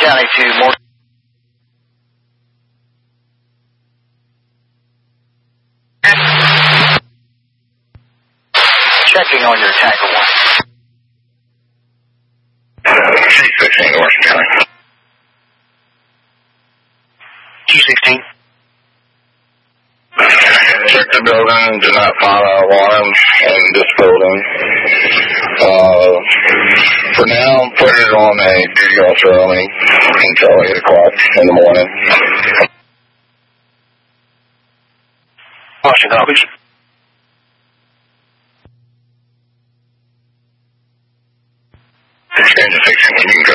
County to Morgan. Checking on your Tanker 1. C-16 to Washington County. T-16. Check the building, did not find an alarm in this building. For now, put it on a duty officer only until 8 o'clock in the morning. Washington, copies. Exchange of 16, you can go.